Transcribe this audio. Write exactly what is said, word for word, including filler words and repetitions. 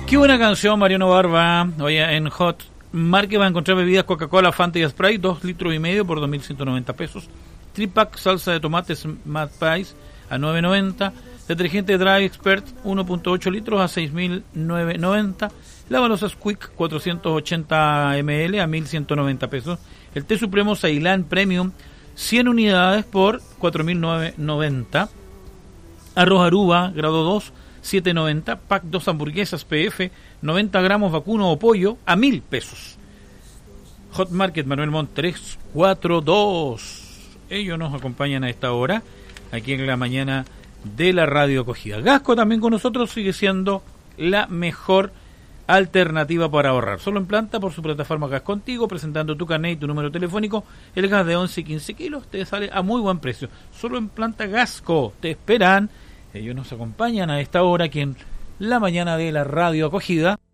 Qué buena canción, Mariano Barba. Oye, en Hot Market va a encontrar bebidas Coca-Cola, Fanta y Sprite, dos litros y medio por dos mil ciento noventa pesos. Tripack salsa de tomates Mad Pies a nueve noventa. Detergente Dry Expert uno punto ocho litros a seis mil novecientos noventa. Lavalosa Quick cuatrocientos ochenta mililitros a mil ciento noventa pesos. El té supremo Ceilán Premium cien unidades por cuatro mil novecientos noventa. Arroz Aruba grado dos siete noventa. Pack dos hamburguesas P F noventa gramos vacuno o pollo a mil pesos. Hot Market Manuel Montt tres cuatro dos. Ellos nos acompañan a esta hora aquí en la mañana de la radio acogida. Gasco también con nosotros, sigue siendo la mejor alternativa para ahorrar. Solo en planta por su plataforma Gas Contigo, presentando tu carnet y tu número telefónico. El gas de once y quince kilos te sale a muy buen precio. Solo en planta Gasco te esperan. Ellos nos acompañan a esta hora aquí en la mañana de la radio acogida.